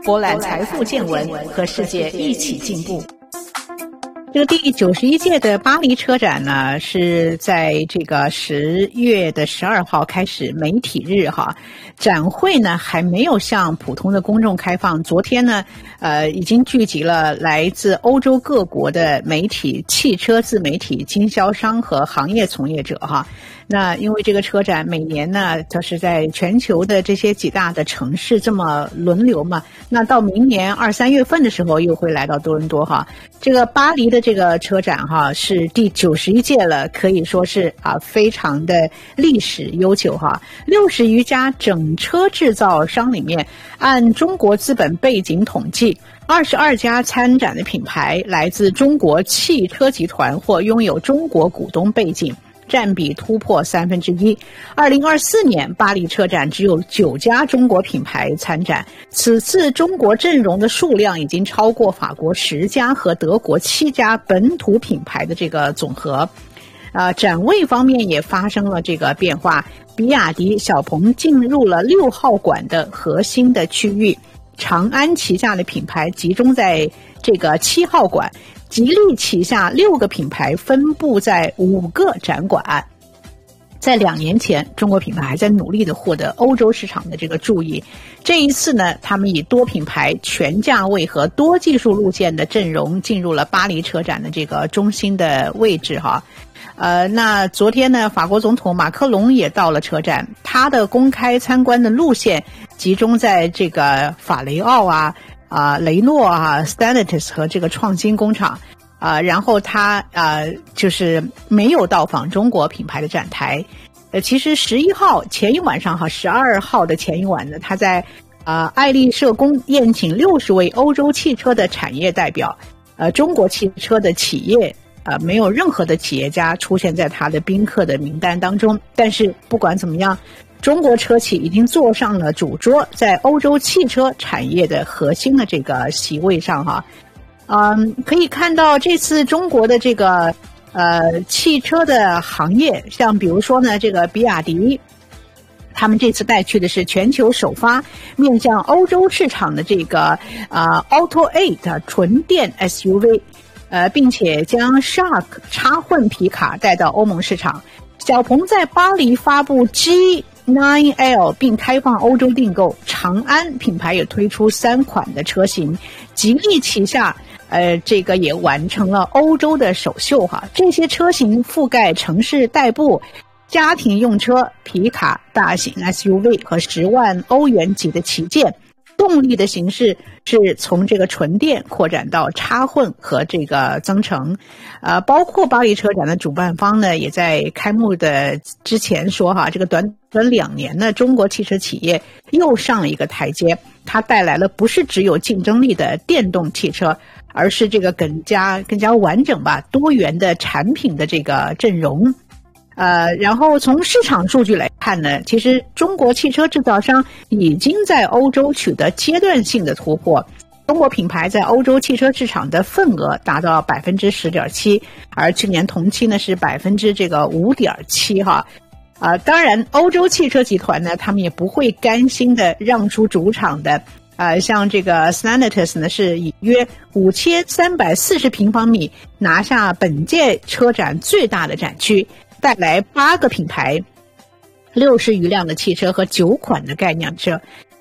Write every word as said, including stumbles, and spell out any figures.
博览财富见闻，和世界一起进步。这个第九十一届的巴黎车展呢，是在这个十月的十二号开始媒体日哈。展会呢还没有向普通的公众开放。昨天呢，呃，已经聚集了来自欧洲各国的媒体、汽车自媒体、经销商和行业从业者哈。那因为这个车展每年呢，它是在全球的这些几大的城市这么轮流嘛。那到明年二三月份的时候，又会来到多伦多哈。这个巴黎的这个车展哈是第九十一届了，可以说是啊非常的历史悠久哈。六十余家整车制造商里面，按中国资本背景统计，二十二家参展的品牌来自中国汽车集团或拥有中国股东背景，占比突破三分之一。二零二四年巴黎车展只有九家中国品牌参展，此次中国阵容的数量已经超过法国十家和德国七家本土品牌的这个总和。呃，展位方面也发生了这个变化，比亚迪、小鹏进入了六号馆的核心的区域，长安旗下的品牌集中在这个七号馆，吉利旗下六个品牌分布在五个展馆。在两年前，中国品牌还在努力的获得欧洲市场的这个注意。这一次呢，他们以多品牌、全价位和多技术路线的阵容进入了巴黎车展的这个中心的位置哈。呃，那昨天呢，法国总统马克龙也到了车展，他的公开参观的路线集中在这个法雷奥啊、啊、呃、雷诺啊、Stellantis 和这个创新工厂。啊、呃，然后他呃就是没有到访中国品牌的展台。呃，其实十一号前一晚上哈，十二号的前一晚呢，他在啊、呃、爱丽舍宫宴请六十位欧洲汽车的产业代表。呃，中国汽车的企业呃没有任何的企业家出现在他的宾客的名单当中。但是不管怎么样，中国车企已经坐上了主桌，在欧洲汽车产业的核心的这个席位上哈。嗯，可以看到这次中国的这个呃汽车的行业，像比如说呢，这个比亚迪，他们这次带去的是全球首发面向欧洲市场的这个呃 Auto 八 纯电 S U V， 呃，并且将 Shark 插混皮卡带到欧盟市场。小鹏在巴黎发布 G 九 L 并开放欧洲订购，长安品牌也推出三款的车型，吉利旗下呃，这个也完成了欧洲的首秀哈。这些车型覆盖城市代步、家庭用车、皮卡、大型 S U V 和十万欧元级的旗舰。动力的形式是从这个纯电扩展到插混和这个增程。呃，包括巴黎车展的主办方呢，也在开幕的之前说哈，这个短短两年呢，中国汽车企业又上了一个台阶，它带来了不是只有竞争力的电动汽车，而是这个更加更加完整吧、多元的产品的这个阵容。呃，然后从市场数据来看呢，其实中国汽车制造商已经在欧洲取得阶段性的突破。中国品牌在欧洲汽车市场的份额达到百分之十点七，而去年同期呢是百分之这个五点七哈。啊、呃，当然，欧洲汽车集团呢，他们也不会甘心的让出主场的。呃，像这个 Stellantis 呢，是以约五千三百四十平方米拿下本届车展最大的展区，带来八个品牌、六十余辆的汽车和九款的概念车。